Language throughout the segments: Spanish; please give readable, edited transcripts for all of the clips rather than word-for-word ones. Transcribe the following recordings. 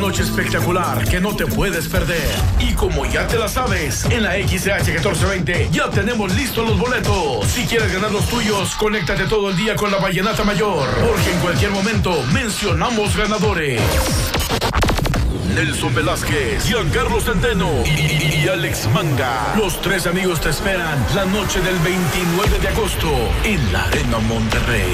noche espectacular que no te puedes perder. Y como ya te la sabes, en la XH 1420 ya tenemos listos los boletos. Si quieres ganar los tuyos, conéctate todo el día con la Vallenata Mayor, porque en cualquier momento mencionamos ganadores. Nelson Velázquez, Giancarlo Centeno y Alex Manga. Los tres amigos te esperan la noche del 29 de agosto en la Arena Monterrey.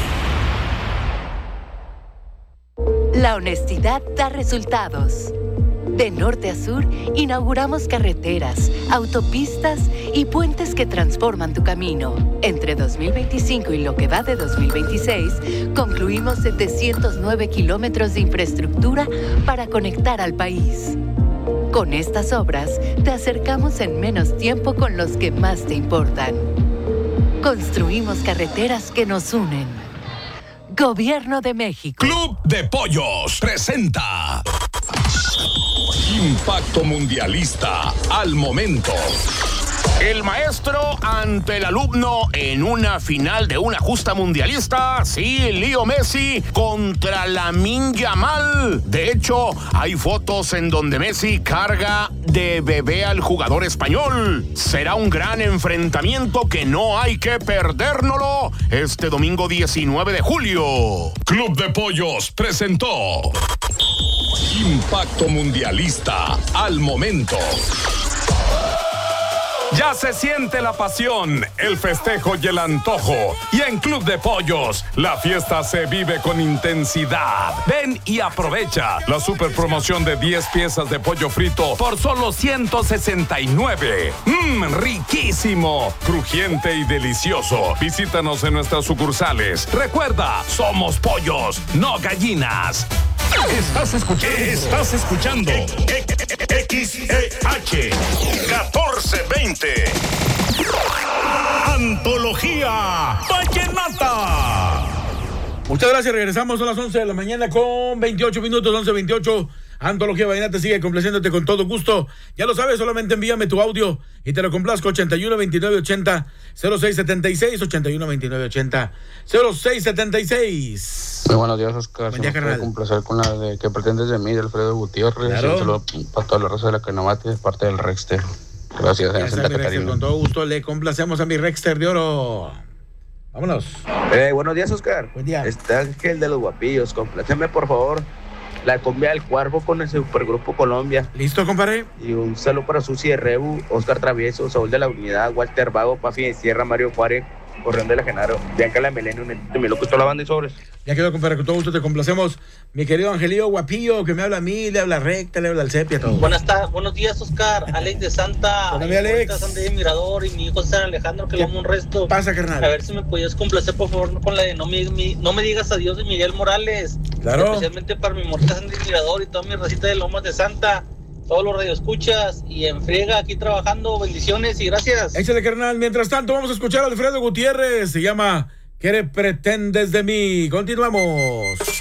La honestidad da resultados. De norte a sur, inauguramos carreteras, autopistas y puentes que transforman tu camino. Entre 2025 y lo que va de 2026, concluimos 709 kilómetros de infraestructura para conectar al país. Con estas obras, te acercamos en menos tiempo con los que más te importan. Construimos carreteras que nos unen. Gobierno de México. Club de Pollos presenta Impacto Mundialista al momento. El maestro ante el alumno en una final de una justa mundialista. Sí, Leo Messi contra Lamine Yamal. De hecho, hay fotos en donde Messi carga de bebé al jugador español. Será un gran enfrentamiento que no hay que perdérnoslo este domingo 19 de julio. Club de Pollos presentó Impacto Mundialista al momento. Ya se siente la pasión, el festejo y el antojo. Y en Club de Pollos, la fiesta se vive con intensidad. Ven y aprovecha la super promoción de 10 piezas de pollo frito por solo 169. Riquísimo, crujiente y delicioso. Visítanos en nuestras sucursales. Recuerda, somos pollos, no gallinas. Estás escuchando XEH 1420. Antología Vallenata. Muchas gracias, regresamos a las 11 de la mañana con 28 minutos, 11:28. Antología Vallenata sigue complaciéndote con todo gusto. Ya lo sabes, solamente envíame tu audio y te lo complazco. 81 29 80 06 76, 81 29 80 06 76. Muy buenos días, Oscar. Buen día, carnal. Un placer con la de que pretendes de mí, de Alfredo Gutiérrez. Claro. Un saludo para toda la raza de la Canamate de parte del Rexter. Gracias, Gracias, Santa mi Rexter, Catarina. con todo gusto le complacemos a mi Rexter de oro. Vámonos. Buenos días, Oscar. Buen día. Está Ángel de los Guapillos. Compláceme, por favor, la cumbia del Cuervo con el Supergrupo Colombia. ¿Listo, compadre? Y un saludo para Susi de Rebu, Oscar Travieso, Saúl de la Unidad, Walter Vago, Pafi de Sierra, Mario Juárez, Corrión de la Genaro, Bianca la Melenio, de mi loco, toda la banda y sobres. Ya quedó, compadre, con todo gusto te complacemos. Mi querido Angelillo Guapillo, que me habla a mí, le habla Recta, le habla al Sepia, todo. Buenos días, Oscar. Alex de Santa. Hola, mi Alex. Ahorita San de Mirador y mi hijo San Alejandro, que ¿Qué lo amo un resto. pasa, carnal? A ver si me podías complacer, por favor, con la de no me digas adiós de Miguel Morales. Claro. Especialmente para mi morita San de Mirador y toda mi racita de Lomas de Santa. Todos los radioescuchas y en friega aquí trabajando. Bendiciones y gracias. Échale, carnal. Mientras tanto, vamos a escuchar a Alfredo Gutiérrez. Se llama ¿Qué pretendes de mí? Continuamos.